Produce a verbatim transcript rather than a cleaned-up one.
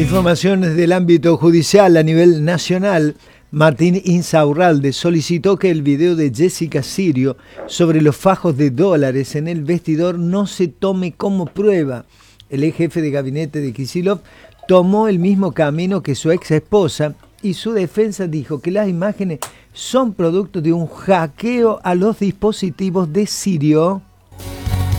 Informaciones del ámbito judicial a nivel nacional. Martín Insaurralde solicitó que el video de Jessica Sirio sobre los fajos de dólares en el vestidor no se tome como prueba. El ex jefe de gabinete de Kicillof tomó el mismo camino que su ex esposa y su defensa dijo que las imágenes son producto de un hackeo a los dispositivos de Sirio.